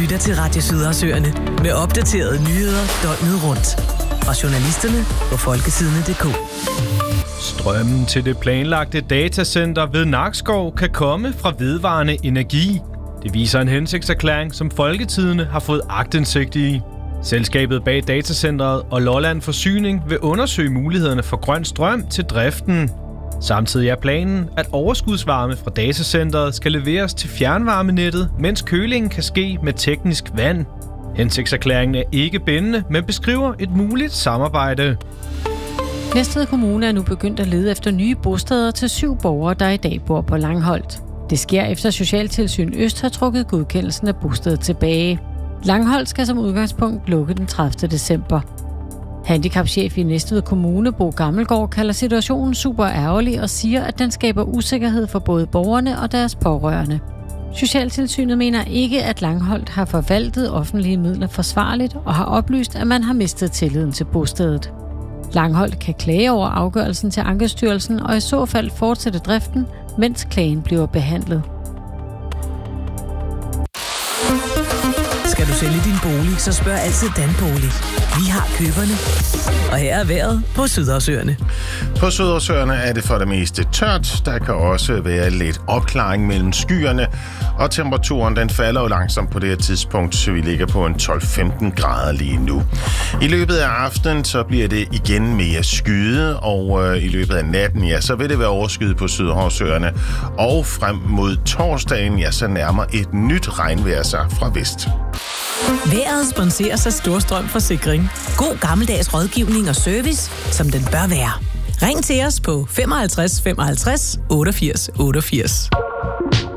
lytter til Radio Sydhavsøerne med opdaterede nyheder døgnet rundt. Fra journalisterne på folketidene.dk. Strømmen til det planlagte datacenter ved Nakskov kan komme fra vedvarende energi. Det viser en hensigtserklæring, som Folketidene har fået aktindsigt i. Selskabet bag datacentret og Lolland Forsyning vil undersøge mulighederne for grøn strøm til driften. Samtidig er planen, at overskudsvarme fra datacentret skal leveres til fjernvarmenettet, mens kølingen kan ske med teknisk vand. Hensigtserklæringen er ikke bindende, men beskriver et muligt samarbejde. Næstved Kommune er nu begyndt at lede efter nye bosteder til 7 borgere, der i dag bor på Langholt. Det sker efter Socialtilsyn Øst har trukket godkendelsen af bostedet tilbage. Langholt skal som udgangspunkt lukke den 30. december. Handicapchef i Næstved Kommune, Bo Gammelgaard, kalder situationen super ærgerlig og siger, at den skaber usikkerhed for både borgerne og deres pårørende. Socialtilsynet mener ikke, at Langholt har forvaltet offentlige midler forsvarligt og har oplyst, at man har mistet tilliden til bostedet. Langholt kan klage over afgørelsen til Ankestyrelsen og i så fald fortsætte driften, mens klagen bliver behandlet. Skal du sælge din bolig, så spørg altid Danbolig. Vi har køberne. Og her er vejret på Sydhavsøerne. På Sydhavsøerne er det for det meste tørt. Der kan også være lidt opklaring mellem skyerne. Og temperaturen den falder jo langsomt på det her tidspunkt, så vi ligger på en 12-15 grader lige nu. I løbet af aftenen så bliver det igen mere skyet, og i løbet af natten, ja, så vil det være overskyet på Sydhavsøerne. Og frem mod torsdagen, ja, så nærmer et nyt regnvejr sig fra vest. Vejret sponseres af Storstrøm Forsikring. God gammeldags rådgivning og service, som den bør være. Ring til os på 55 55 88 88.